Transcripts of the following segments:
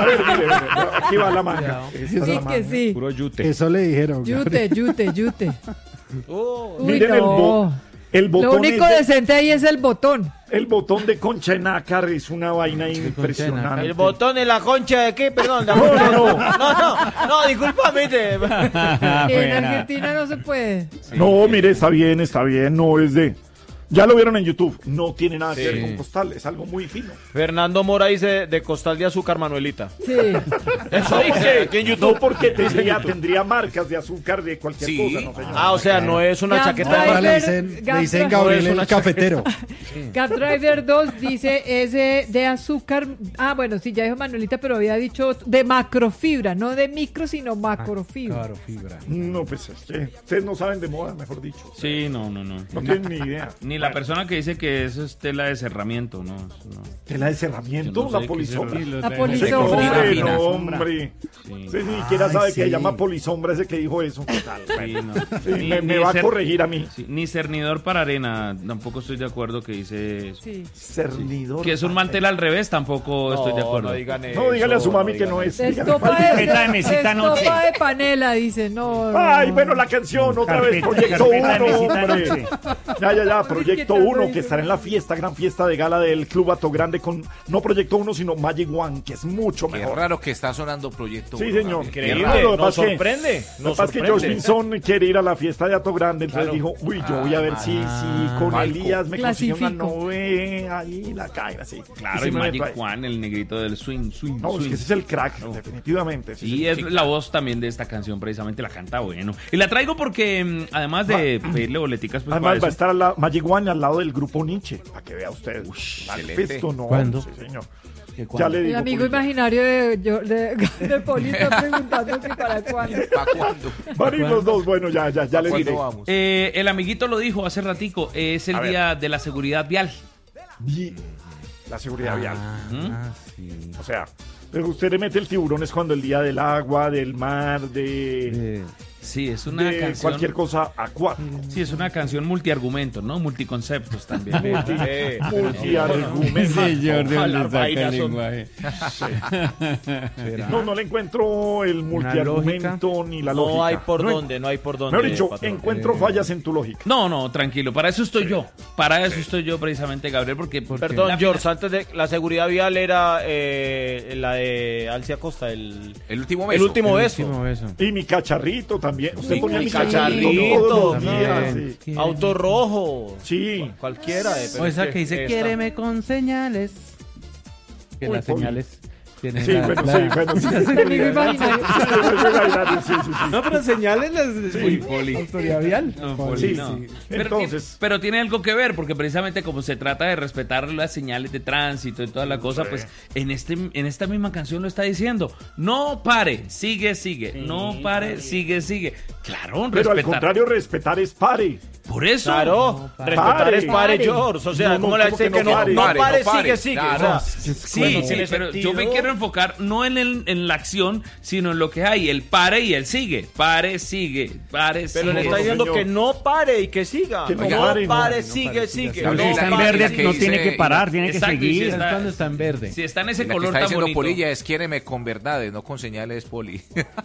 A ver, mire, aquí va la manga. Esta es Sí la que manga. sí. Puro yute. Eso le dijeron. Yute. Uy, Miren no. el botón. Lo único decente ahí es el botón. El botón de concha de nácar es una vaina impresionante. El botón de la concha de qué, perdón. No, discúlpame. En Argentina no se puede. No, mire, está bien, no es de... Ya lo vieron en YouTube, no tiene nada que ver con costal, es algo muy fino. Fernando Mora dice de costal de azúcar, Manuelita. Sí. Eso dice aquí en YouTube. No porque tendría marcas de azúcar de cualquier cosa, no señor. O sea, no es una Gap chaqueta. Driver, Le dicen Gap Gabriel Driver. el cafetero. Gap Driver 2 dice es de azúcar. Ah, bueno, sí, ya dijo Manuelita, pero había dicho de macrofibra, no de micro, sino macrofibra. Claro, fibra. No, pues es que ustedes no saben de moda, mejor dicho. Sí, no. No tienen ni idea. Ni la persona que dice que eso es tela de cerramiento, no. Eso no. ¿Tela de cerramiento? Yo no La sé qué polisombra. es La No, polisombra. hombre. Usted ni siquiera sabe que se llama polisombra ese que dijo eso. Sí, no. Sí, me va a corregir a mí. Sí, ni cernidor para arena, tampoco estoy de acuerdo que dice eso. Sí. Cernidor. Que es un mantel al revés, tampoco estoy de acuerdo. No digan eso. No, dígale a su mami que no es. Estopa de panela, dice. No. Ay, bueno, la canción, otra vez, Proyecto 1, hombre. Ya, Proyecto 1, que estará en la fiesta, gran fiesta de gala del Club Ato Grande con, no Proyecto 1, sino Magic One, que es mucho Qué mejor. raro que está sonando Proyecto 1. Sí, señor. Increíble, Claro, lo que nos pasa es que- sorprende. Lo que pasa es que George Pinzón quiere ir a la fiesta de Ato Grande, entonces dijo, uy, yo voy a ver si con Falco. Elías me consigue una Clasifico. novena ahí, la caen así. Claro, y Magic Juan, el negrito del swing. No, es que ese es el crack, definitivamente. ese Y es es la voz también de esta canción, precisamente la canta bueno. Y la traigo porque, además de pedirle boleticas, pues Además va a para eso. estar Magic One al lado del grupo Nietzsche, para que vea usted. excelente. Esto no, ¿Cuándo? sí, señor. ¿Qué Ya cuándo? le El digo. amigo Polilla. imaginario de Poli está preguntando que para cuándo. ¿Para cuándo? Van a ir los dos, bueno, ya le ¿Cuándo diré. vamos? El amiguito lo dijo hace ratico, es el A ver. día de la seguridad vial. Y la seguridad vial. Sí. O sea, pero usted le mete el tiburón es cuando el día del agua, del mar, de Sí, es una canción. cualquier cosa acuática. Sí, es una canción multiargumento, ¿no? Multiconceptos también. Multiargumento. Ojalá vainas son- No le encuentro el multiargumento ni la lógica. No hay por dónde, no hay por dónde. Mejor dicho, patrón. encuentro fallas en tu lógica. No, tranquilo, para eso estoy yo. Para eso estoy yo precisamente, Gabriel, porque... Perdón, la- George, antes de la seguridad vial era la de Alcia Costa, el último el beso. último beso. Último beso. Y mi cacharrito también. Usted Mi ponía mi cacharrito cacharrito todos los también. días. Auto rojo. Sí. Cualquiera. O esa que dice, quiéreme con señales. Que Uy, las Poli. señales tienen Sí, la- bueno, la- sí, bueno, sí. El amigo imaginario. Sí. No, pero señales las Uy, Poli. autoridad vial. No, Poli, Sí, no. sí. Pero, Entonces, pero tiene algo que ver, porque precisamente como se trata de respetar las señales de tránsito y toda la cosa, pues en esta misma canción lo está diciendo. No pare, sigue. No pare, sigue. Claro, pero al respetar. contrario, respetar es pare. Por eso. Claro, respetar pare. es pare, Pare. George. O sea, No, no, ¿cómo le ¿cómo dice que que no no pare? no Pare, pare, no pare. sigue? Claro. O sea, Sí, bueno, sí, tiene pero sentido. yo me quiero enfocar no en la acción, sino en lo que hay, el pare y el sigue. Pare, sigue. Pero le está No, diciendo señor. que no pare y que siga. Que no no pare, pare, no, sigue. Gabriel, No está en pare, verde, sigue. no tiene que parar, tiene Exacto, y si Es cuando está en verde. Si está en ese La que color está tan diciendo bonito. Polilla es quiéreme con verdades, no con señales, Poli.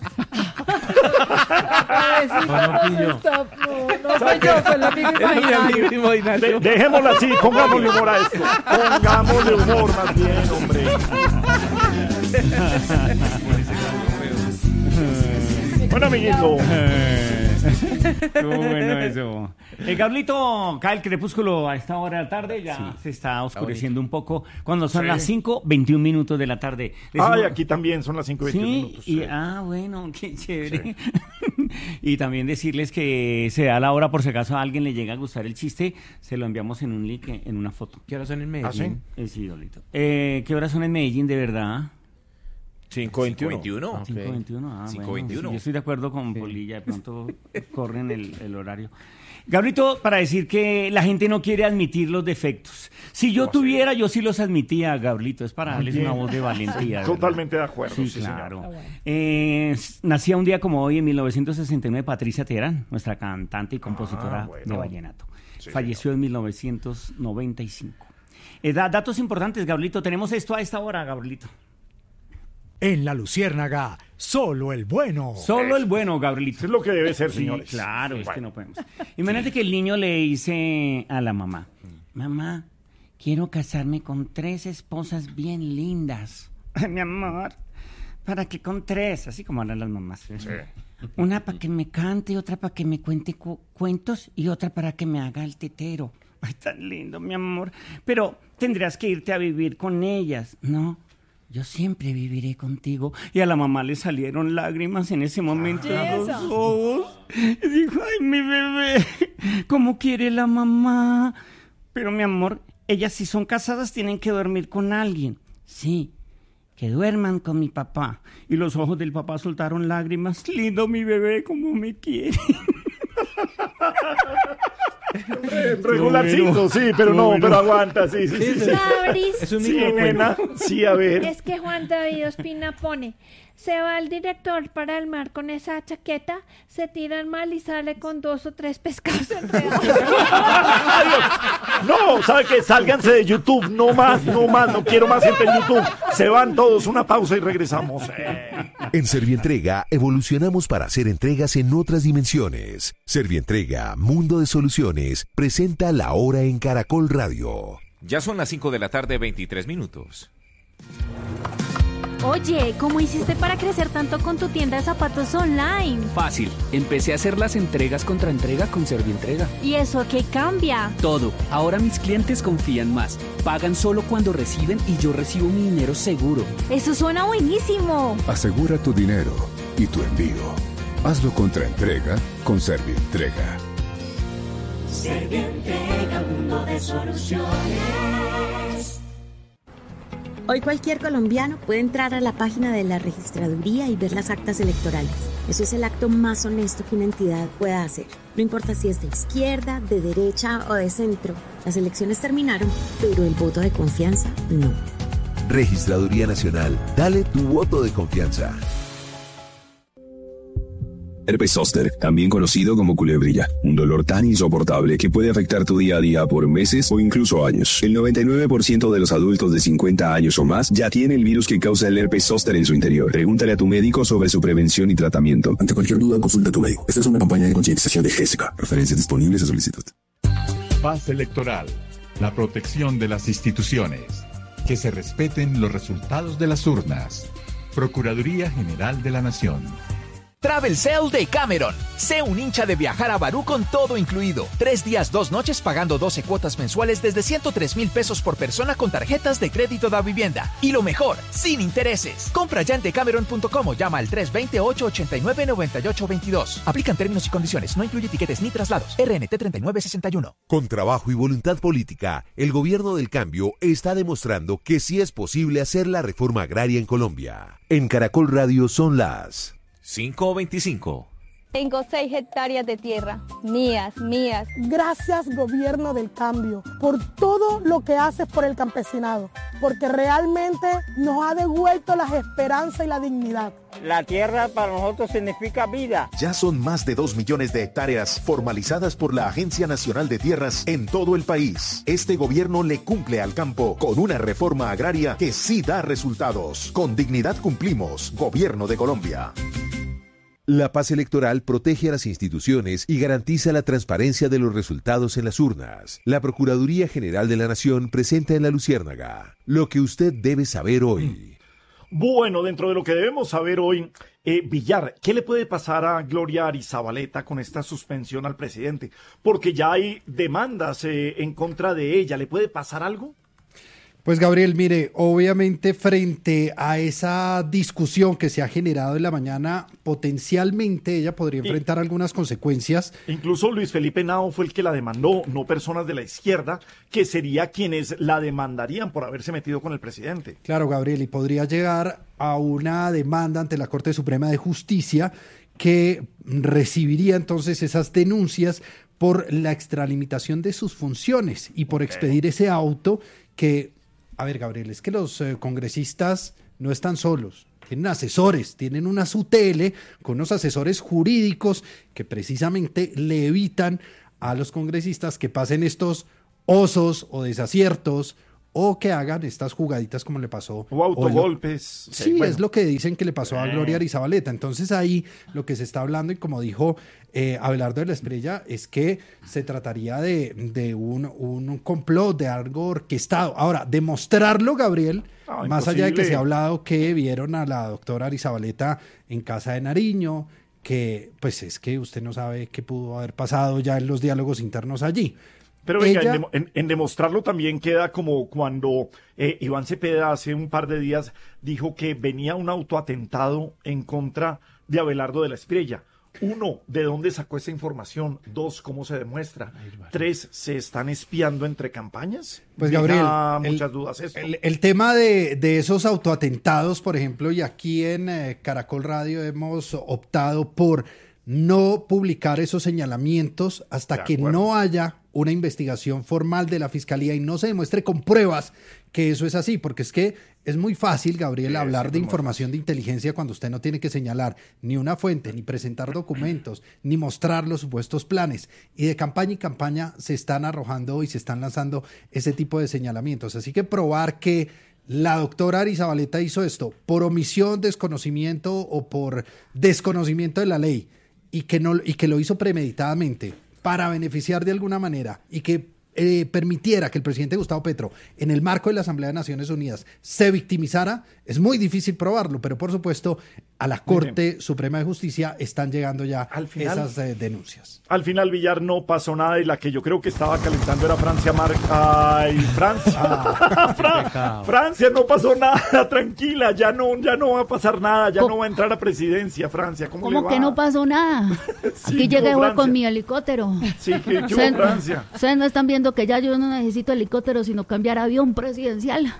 Ay, sí, No fui yo. no soy yo, fue el amigo imaginario. Dejémoslo así, pongámosle humor a esto. Pongámosle humor más bien, hombre. Bueno, amiguito. Estuvo bueno eso. Gablito, cae el crepúsculo a esta hora de la tarde, ya se está oscureciendo un poco. Cuando son Sí. las 5:21 de la tarde. Ay, aquí también son las 5:21 Sí, minutos. y, bueno, qué chévere. Y también decirles que se da la hora por si acaso a alguien le llega a gustar el chiste, se lo enviamos en un link, en una foto. ¿Qué horas son en ¿Ah, sí? Medellín? Sí, Dolito. ¿Qué horas son en Medellín, de verdad? 5:21. 5:21. Ah, 5:21. bueno, sí, yo estoy de acuerdo con Polilla, de pronto corren el horario. Gabrito, para decir que la gente no quiere admitir los defectos. Si yo tuviera, yo sí los admitía, Gabrito. Es para darles bien. una voz de valentía. ¿verdad? Totalmente de acuerdo. Sí, Sí, claro. señor. Nacía un día como hoy, en 1969, Patricia Teherán, nuestra cantante y compositora bueno. de vallenato. Sí, Falleció en 1995. Datos importantes, Gabrito. Tenemos esto a esta hora, Gabrito. En La Luciérnaga, solo el bueno. Solo el bueno, Gabrielito. Eso es lo que debe ser, Sí, señores. claro, es Bueno. que no podemos. Imagínate que el niño le dice a la mamá, mamá, quiero casarme con 3 esposas bien lindas. Ay, mi amor, ¿para qué con 3? Así como hablan las mamás. Una para que me cante, otra para que me cuente cuentos y otra para que me haga el tetero. Ay, tan lindo, mi amor. Pero tendrás que irte a vivir con ellas. No, yo siempre viviré contigo. Y a la mamá le salieron lágrimas en ese momento a los ojos. Y dijo, ay, mi bebé, ¿cómo quiere la mamá? Pero, mi amor, ellas si son casadas tienen que dormir con alguien. Sí, que duerman con mi papá. Y los ojos del papá soltaron lágrimas. Lindo mi bebé, como me quiere. Regularcito, sí, pero no, pero aguanta, sí. Fabris, Es un Sí, micro nena, sí, a ver. es que Juan David Ospina pone, se va el director para el mar con esa chaqueta, se tira al mar y sale con 2 o 3 pescados enredados. No, ¿sabe qué? Sálganse de YouTube, no más, no quiero más gente en YouTube. Se van todos, una pausa y regresamos. En Servientrega evolucionamos para hacer entregas en otras dimensiones. Servientrega, Mundo de Soluciones, presenta La Hora en Caracol Radio. Ya son las 5 de la tarde, 23 minutos. Oye, ¿cómo hiciste para crecer tanto con tu tienda de zapatos online? Fácil, empecé a hacer las entregas contra entrega con Servientrega. ¿Y eso qué cambia? Todo, ahora mis clientes confían más, pagan solo cuando reciben y yo recibo mi dinero seguro. Eso suena buenísimo. Asegura tu dinero y tu envío. Hazlo contra entrega con Servientrega. Servientrega, mundo de soluciones. Hoy cualquier colombiano puede entrar a la página de la registraduría y ver las actas electorales. Eso es el acto más honesto que una entidad pueda hacer. No importa si es de izquierda, de derecha o de centro. Las elecciones terminaron, pero el voto de confianza no. Registraduría Nacional, dale tu voto de confianza. Herpes zóster, también conocido como culebrilla, un dolor tan insoportable que puede afectar tu día a día por meses o incluso años. El 99% de los adultos de 50 años o más ya tiene el virus que causa el herpes zóster en su interior. Pregúntale a tu médico sobre su prevención y tratamiento. Ante cualquier duda, consulta a tu médico. Esta es una campaña de concientización de GESICA. Referencias disponibles a solicitud. Paz electoral, la protección de las instituciones, que se respeten los resultados de las urnas. Procuraduría General de la Nación. Travel Sale de Cameron. Sé un hincha de viajar a Barú con todo incluido. 3 días, 2 noches pagando 12 cuotas mensuales desde 103,000 pesos por persona con tarjetas de crédito da vivienda. Y lo mejor, sin intereses. Compra ya en decameron.com o llama al 320-889-9822. Aplican términos y condiciones. No incluye tiquetes ni traslados. RNT 3961. Con trabajo y voluntad política, el gobierno del cambio está demostrando que sí es posible hacer la reforma agraria en Colombia. En Caracol Radio son las 5:25. Tengo 6 hectáreas de tierra, mías. Gracias, gobierno del cambio, por todo lo que haces por el campesinado, porque realmente nos ha devuelto las esperanzas y la dignidad. La tierra para nosotros significa vida. Ya son más de 2 millones de hectáreas formalizadas por la Agencia Nacional de Tierras en todo el país. Este gobierno le cumple al campo con una reforma agraria que sí da resultados. Con dignidad cumplimos, Gobierno de Colombia. La paz electoral protege a las instituciones y garantiza la transparencia de los resultados en las urnas. La Procuraduría General de la Nación presenta en La Luciérnaga lo que usted debe saber hoy. Bueno, dentro de lo que debemos saber hoy, Villar, ¿qué le puede pasar a Gloria Arizabaleta con esta suspensión al presidente? Porque ya hay demandas en contra de ella. ¿Le puede pasar algo? Pues Gabriel, mire, obviamente frente a esa discusión que se ha generado en la mañana, potencialmente ella podría enfrentar algunas consecuencias. Incluso Luis Felipe Nao fue el que la demandó, no personas de la izquierda, que sería quienes la demandarían por haberse metido con el presidente. Claro, Gabriel, y podría llegar a una demanda ante la Corte Suprema de Justicia que recibiría entonces esas denuncias por la extralimitación de sus funciones y por expedir ese auto que... A ver, Gabriel, es que los congresistas no están solos, tienen asesores, tienen una SUTELE con unos asesores jurídicos que precisamente le evitan a los congresistas que pasen estos osos o desaciertos o que hagan estas jugaditas como le pasó. O autogolpes. Sí, bueno. es lo que dicen que le pasó a Gloria Arizabaleta. Entonces ahí lo que se está hablando, y como dijo Abelardo de la Espriella, es que se trataría de un complot, de algo orquestado. Ahora, demostrarlo, Gabriel, más allá de que se ha hablado que vieron a la doctora Arizabaleta en casa de Nariño, que pues es que usted no sabe qué pudo haber pasado ya en los diálogos internos allí. Pero venga, en demostrarlo también queda como cuando Iván Cepeda hace un par de días dijo que venía un autoatentado en contra de Abelardo de la Espriella. 1, ¿de dónde sacó esa información? 2, ¿cómo se demuestra? 3, ¿se están espiando entre campañas? Pues Gabriel, muchas dudas esto. El tema de esos autoatentados, por ejemplo, y aquí en Caracol Radio hemos optado por no publicar esos señalamientos hasta que no haya una investigación formal de la Fiscalía y no se demuestre con pruebas que eso es así, porque es que es muy fácil, Gabriel, hablar de información de inteligencia cuando usted no tiene que señalar ni una fuente, ni presentar documentos, ni mostrar los supuestos planes. Y de campaña en campaña se están arrojando y se están lanzando ese tipo de señalamientos. Así que probar que la doctora Arizabaleta hizo esto por omisión, desconocimiento o por desconocimiento de la ley y que lo hizo premeditadamente para beneficiar de alguna manera y que permitiera que el presidente Gustavo Petro, en el marco de la Asamblea de Naciones Unidas, se victimizara, es muy difícil probarlo, pero por supuesto a la Corte Suprema de Justicia están llegando ya esas denuncias. Al final, Villar, no pasó nada y la que yo creo que estaba calentando era Francia ¡Ay, Francia! Francia, no pasó nada, tranquila, ya no va a pasar nada, ya no va a entrar a presidencia Francia. ¿Cómo le va? que no pasó nada? Sí, aquí llegué con mi helicóptero. Sí, ¿qué hubo Francia? Ustedes no están viendo que ya yo no necesito helicóptero, sino cambiar avión presidencial.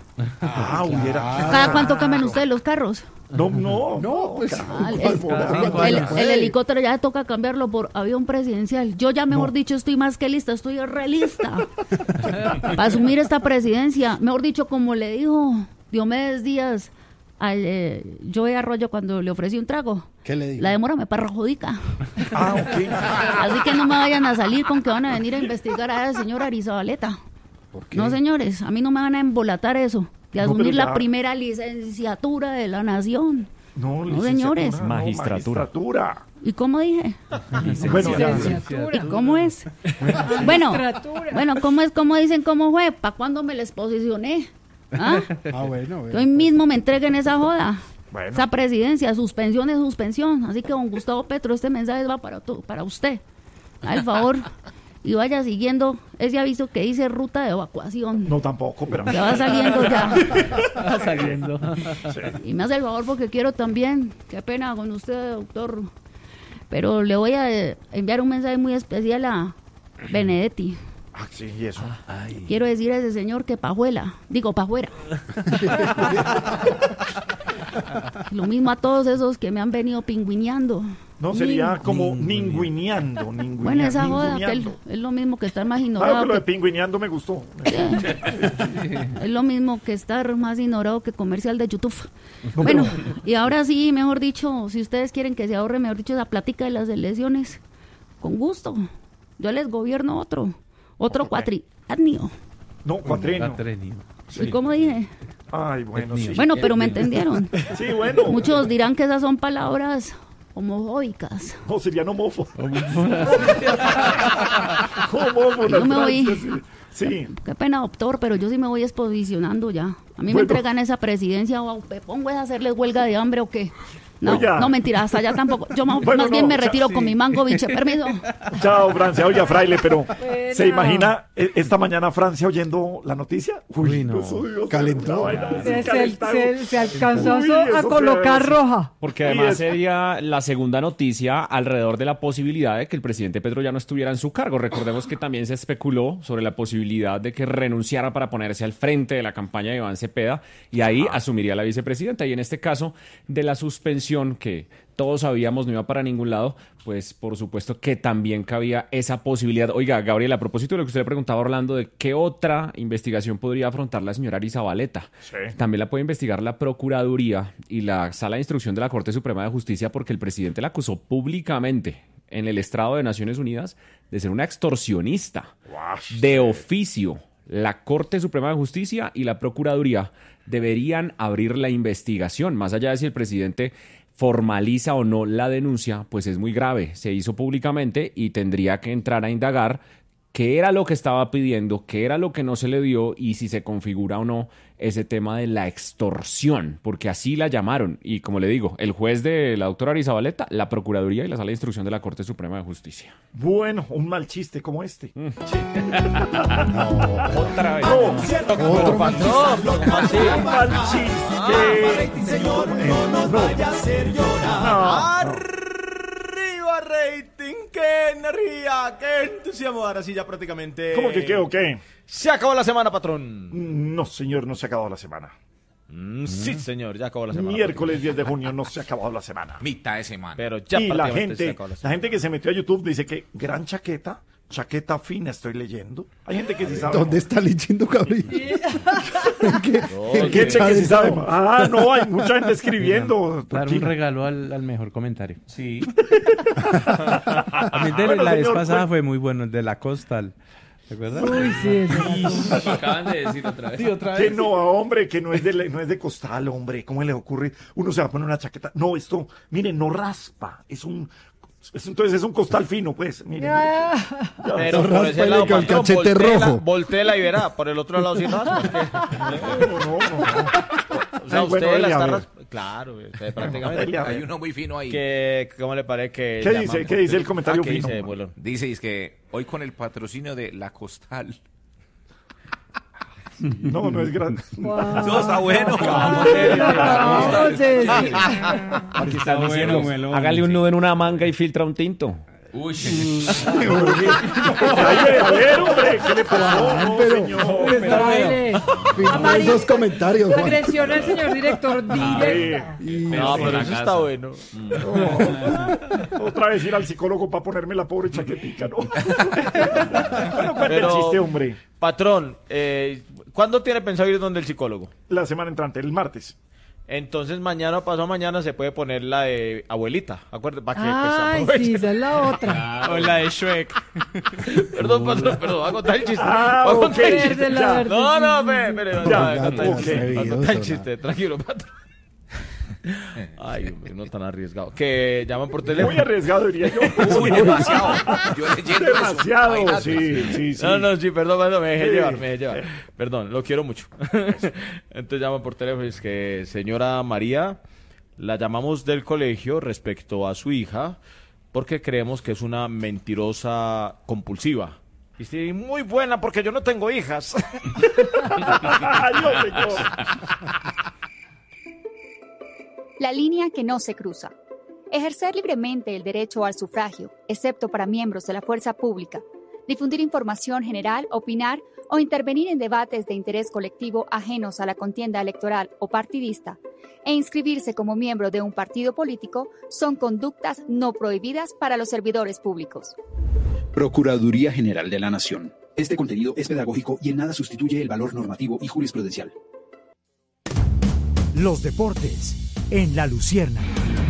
¿Cada cuánto cambian ustedes los carros? No, pues el helicóptero ya toca cambiarlo por avión presidencial. Yo ya, mejor dicho, estoy más que lista, estoy re lista para asumir esta presidencia. Mejor dicho, como le dijo Diomedes Díaz al Joey Arroyo cuando le ofrecí un trago. ¿Qué le dijo? La demora me perjudica. Ok. Así que no me vayan a salir con que van a venir a investigar a esa señora Arizabaleta. ¿Por qué? No, señores, a mí no me van a embolatar eso. De asumir la primera licenciatura de la nación. No, señores. Magistratura. ¿Y cómo dije? Licenciatura. ¿Y cómo es? Bueno, ¿cómo dicen cómo fue? ¿Para cuándo me les posicioné? Bueno. Hoy mismo me entreguen esa joda. Bueno. Esa presidencia, suspensión es suspensión. Así que, don Gustavo Petro, este mensaje va para usted. Al favor. Y vaya siguiendo ese aviso que dice ruta de evacuación. No, tampoco, pero... Ya va saliendo ya. Va saliendo. Sí. Y me hace el favor porque quiero también, qué pena con usted, doctor, pero le voy a enviar un mensaje muy especial a Benedetti. Sí, y eso. Quiero decir a ese señor que pa' fuera. Lo mismo a todos esos que me han venido pingüineando. No, sería como ningüineando. Bueno, esa joda, que es lo mismo que estar más ignorado. Pero lo de pingüineando me gustó. Es lo mismo que estar más ignorado que comercial de YouTube. Bueno, y ahora sí, mejor dicho, si ustedes quieren que se ahorre, mejor dicho, esa plática de las elecciones, con gusto. Yo les gobierno otro cuatrienio. No, cuatrenio. Sí. ¿Y cómo dije? Ay, bueno, sí. Bueno, pero me entendieron. Sí, bueno. Muchos dirán que esas son palabras homofóbicas. No, serían homófobos. Yo me voy. Sí. Qué pena, doctor, pero yo sí me voy exposicionando ya. A mí me entregan esa presidencia o me pongo a hacerles huelga de hambre o qué. No, mentira, hasta allá tampoco. Yo más bien me retiro con mi mango, biche, permiso. Chao, Francia. Oiga, fraile, pero ¿se imagina esta mañana Francia oyendo la noticia? Uy, no. Calentó. Se alcanzó a colocar roja. Porque además sería la segunda noticia alrededor de la posibilidad de que el presidente Petro ya no estuviera en su cargo. Recordemos que también se especuló sobre la posibilidad de que renunciara para ponerse al frente de la campaña de Iván Cepeda y ahí asumiría la vicepresidenta. Y en este caso de la suspensión que todos sabíamos no iba para ningún lado, pues por supuesto que también cabía esa posibilidad. Oiga, Gabriel, a propósito de lo que usted le preguntaba a Orlando, ¿de qué otra investigación podría afrontar la señora Arizabaleta? Sí. También la puede investigar la Procuraduría y la Sala de Instrucción de la Corte Suprema de Justicia porque el presidente la acusó públicamente en el estrado de Naciones Unidas de ser una extorsionista de oficio. La Corte Suprema de Justicia y la Procuraduría deberían abrir la investigación, más allá de si el presidente formaliza o no la denuncia, pues es muy grave. Se hizo públicamente y tendría que entrar a indagar qué era lo que estaba pidiendo, qué era lo que no se le dio y si se configura o no ese tema de la extorsión, porque así la llamaron. Y como le digo, el juez de la doctora Arizabaleta, la Procuraduría y la Sala de Instrucción de la Corte Suprema de Justicia. Bueno, un mal chiste como este. Sí. Otra vez. Otro mal chiste. Un mal chiste. No vaya a hacer llorar. Arriba rating, qué energía, qué entusiasmo. Ahora sí ya prácticamente. ¿Cómo que qué o qué? Se acabó la semana, patrón. No, señor, no se ha acabado la semana. Sí, señor, ya acabó la semana. Miércoles 10 de junio no se ha acabado la semana. Mitad de semana. Pero ya y la prácticamente se gente, acabó la la semana. gente que se metió a YouTube dice que gran chaqueta fina estoy leyendo. Hay gente que sí sabe. ¿Dónde está leyendo, Gabriel? Hay gente que sí sabe. Ah, no, hay mucha gente escribiendo. Dar un regalo al mejor comentario. Sí. A mí Bueno, la vez señor, pasada pues. fue muy bueno, el de la Costal. ¿Te acuerdas? Uy, sí, Lo acaban de decir otra vez. Sí, otra Que vez. no, hombre, que no es de costal, hombre. ¿Cómo le ocurre? Uno se va a poner una chaqueta. No, esto, mire, no raspa. Entonces es un costal fino, pues. Mire. Pero por ese lado, patrón, voltela y verá. Por el otro lado sí raspa. No. O sea, Ay, bueno, usted la dele, a está ver. raspando. Claro, prácticamente. Hay uno muy fino ahí. ¿Cómo le parece que ¿Qué dice el comentario ¿qué fino? dice, Bolón? Dice es que hoy con el patrocinio de La Costal. No, no es grande. Eso está bueno. Aquí están diciendo, hágale un nudo en una manga y filtra un tinto. Uy. A ver, hombre, ¿qué le pasó? No, señor. Firmó esos comentarios, Juan. Agresión al señor director directa. No, pero eso está bueno. Otra vez ir al psicólogo para ponerme la pobre chaquetica, ¿no? Bueno, cuente el chiste, hombre. Patrón, ¿cuándo tiene pensado ir donde el psicólogo? La semana entrante, el martes. Entonces mañana o pasado mañana se puede poner la de abuelita, acuérdate, para que Ay, aproveche. sí, esa es la otra. O la de Shrek. Perdón, patrón, voy a contar el chiste. Ah, Voy a contar el ok. chiste. Ya. No, espere, voy a Ya, contar el chiste. ok. Voy a contar el chiste, tranquilo, patrón. Ay, hombre, no tan arriesgado. Que llaman por teléfono. Muy arriesgado, diría yo. Demasiado. Yo leyendo Demasiado, eso. sí. No, sí, perdón, me dejé llevar. Perdón, lo quiero mucho. Entonces llaman por teléfono y es que, señora María, la llamamos del colegio respecto a su hija porque creemos que es una mentirosa compulsiva. Y sí, muy buena porque yo no tengo hijas. Adiós, señor. La línea que no se cruza. Ejercer libremente el derecho al sufragio, excepto para miembros de la fuerza pública. Difundir información general, opinar o intervenir en debates de interés colectivo ajenos a la contienda electoral o partidista, e inscribirse como miembro de un partido político son conductas no prohibidas para los servidores públicos. Procuraduría General de la Nación. Este contenido es pedagógico y en nada sustituye el valor normativo y jurisprudencial. Los deportes en La Luciérnaga.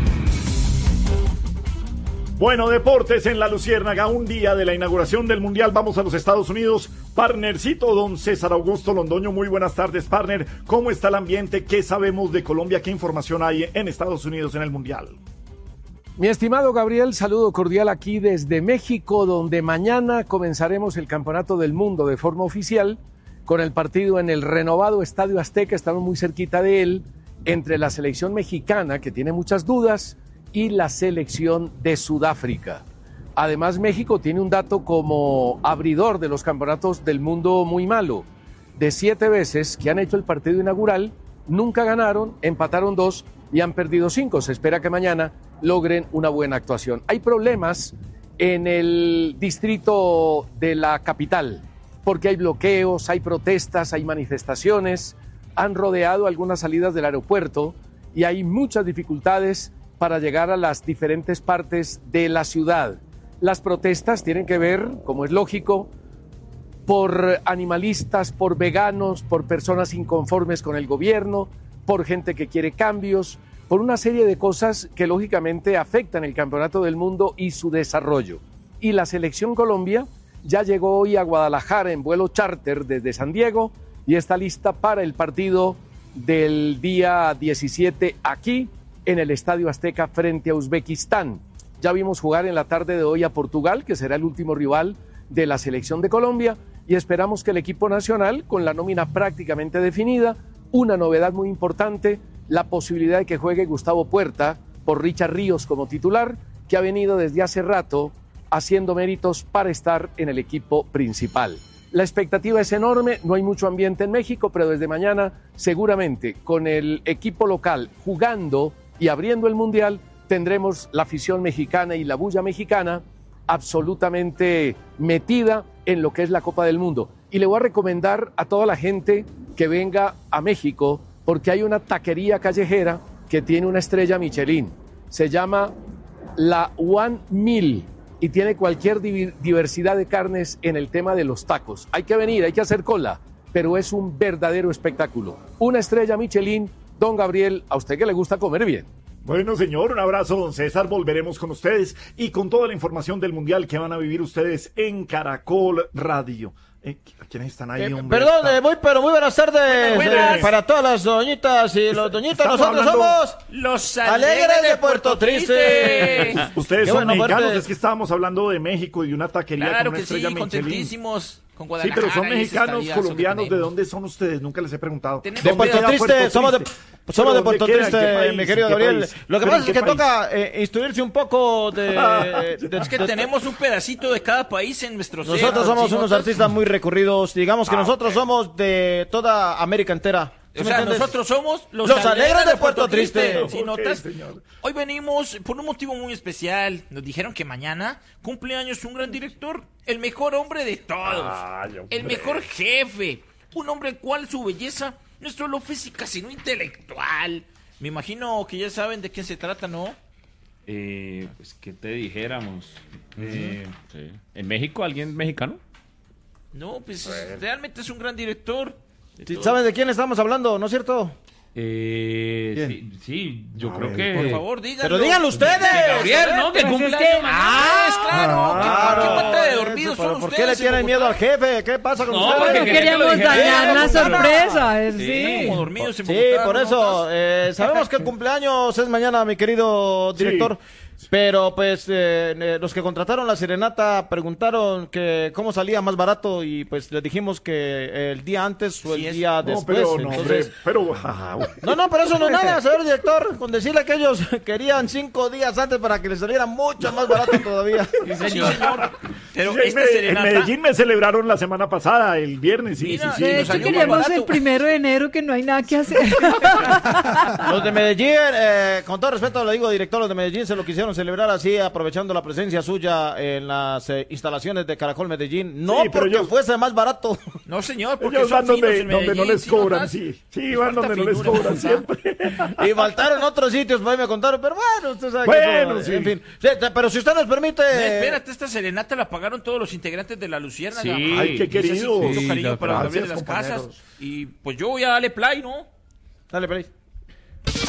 Bueno, deportes en La Luciérnaga, un día de la inauguración del Mundial. Vamos a los Estados Unidos. Partnercito, don César Augusto Londoño. Muy buenas tardes, partner. ¿Cómo está el ambiente? ¿Qué sabemos de Colombia? ¿Qué información hay en Estados Unidos en el Mundial? Mi estimado Gabriel, saludo cordial aquí desde México, donde mañana comenzaremos el Campeonato del Mundo de forma oficial con el partido en el renovado Estadio Azteca. Estamos muy cerquita de él, entre la selección mexicana, que tiene muchas dudas, y la selección de Sudáfrica. Además, México tiene un dato como abridor de los campeonatos del mundo muy malo. De 7 veces que han hecho el partido inaugural, nunca ganaron, empataron 2 y han perdido 5. Se espera que mañana logren una buena actuación. Hay problemas en el distrito de la capital, porque hay bloqueos, hay protestas, hay manifestaciones, han rodeado algunas salidas del aeropuerto y hay muchas dificultades para llegar a las diferentes partes de la ciudad. Las protestas tienen que ver, como es lógico, por animalistas, por veganos, por personas inconformes con el gobierno, por gente que quiere cambios, por una serie de cosas que lógicamente afectan el Campeonato del Mundo y su desarrollo. Y la Selección Colombia ya llegó hoy a Guadalajara en vuelo charter desde San Diego y está lista para el partido del día 17 aquí en el Estadio Azteca frente a Uzbekistán. Ya vimos jugar en la tarde de hoy a Portugal, que será el último rival de la selección de Colombia, y esperamos que el equipo nacional, con la nómina prácticamente definida, una novedad muy importante, la posibilidad de que juegue Gustavo Puerta por Richard Ríos como titular, que ha venido desde hace rato haciendo méritos para estar en el equipo principal. La expectativa es enorme, no hay mucho ambiente en México, pero desde mañana seguramente con el equipo local jugando y abriendo el Mundial tendremos la afición mexicana y la bulla mexicana absolutamente metida en lo que es la Copa del Mundo. Y le voy a recomendar a toda la gente que venga a México porque hay una taquería callejera que tiene una estrella Michelin. Se llama la One Meal y tiene cualquier diversidad de carnes en el tema de los tacos. Hay que venir, hay que hacer cola, pero es un verdadero espectáculo. Una estrella Michelin, don Gabriel, a usted que le gusta comer bien. Bueno, señor, un abrazo, don César. Volveremos con ustedes y con toda la información del Mundial que van a vivir ustedes en Caracol Radio. ¿Quiénes están ahí, hombre? Perdón, pero muy buenas tardes. Buenas. Para todas las doñitas y los doñitas, nosotros somos los Alegres de Puerto Triste. Ustedes son mexicanos, es que estábamos hablando de México y de una taquería claro con una que estrella sí, Michelin. contentísimos con Sí, Guadalajara. pero son mexicanos, ese colombianos, ¿de dónde son ustedes? Nunca les he preguntado. De Puerto Triste, somos de Puerto Triste, mi querido Gabriel. Lo que pasa es que toca instruirse un poco es que tenemos un pedacito de cada país en nuestro ser. Nosotros somos unos artistas muy recurridos, digamos que nosotros somos de toda América entera. O sea, nosotros somos los Alegres de Puerto Triste. Si notas, hoy venimos por un motivo muy especial. Nos dijeron que mañana cumple años un gran director, el mejor hombre de todos, el mejor jefe, un hombre al cual su belleza no es solo física, sino intelectual. Me imagino que ya saben de quién se trata, ¿no? Pues que te dijéramos. Sí. ¿En México alguien mexicano? No, pues realmente es un gran director. ¿Saben de quién estamos hablando, no es cierto? Sí, yo creo que... Por favor, díganlo. Pero díganlo ustedes. Gabriel, ¿no? Que cumple claro. ¿Qué falta de dormidos son ustedes? ¿Por qué le tienen miedo al jefe? ¿Qué pasa con ustedes? Porque queríamos dañar la sorpresa. Sí, como dormidos. Sí, por eso. Sabemos que el cumpleaños es mañana, mi querido director. Pero pues los que contrataron la serenata preguntaron que cómo salía más barato y pues les dijimos que el día antes o el día después. Pero eso no es nada, señor director, con decirle que ellos querían 5 días antes para que les saliera mucho más barato todavía. Sí, señor. Pero en Medellín me celebraron la semana pasada, el viernes. Sí. De hecho, queríamos el 1 de enero que no hay nada que hacer. Los de Medellín, con todo respeto le digo, director, los de Medellín se lo quisieron celebrar así, aprovechando la presencia suya en las instalaciones de Caracol Medellín. No porque fuese más barato. No, señor, porque ellos van donde no les cobran, van donde no les cobran siempre. Y faltaron otros sitios, por ahí me contaron, pero bueno, usted sabe que eso, en fin. Sí, pero si usted nos permite... No, espérate, esta serenata la pagaron todos los integrantes de La Luciérnaga. Sí. Ay, qué querido. Mucho cariño para Gabriel de las Casas. Y pues yo voy a darle play, ¿no? Dale play.